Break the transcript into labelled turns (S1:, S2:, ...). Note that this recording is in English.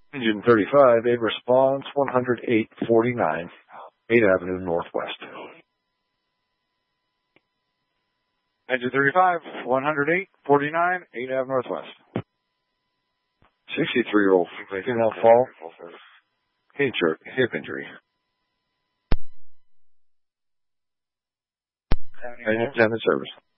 S1: Engine 35, a response 10849, 8th Avenue Northwest.
S2: Engine 35, 10849, 8th Avenue Northwest.
S1: 63-year-old female fall, hip injury. Engine 10 in service.